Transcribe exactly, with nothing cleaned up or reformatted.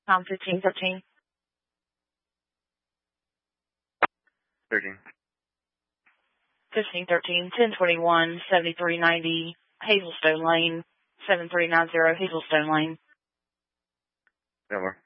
Um, fifteen thirteen. thirteen. fifteen thirteen, ten twenty-one, seventy-three ninety, Hazelstone Lane, seven three nine zero Hazelstone Lane. Over.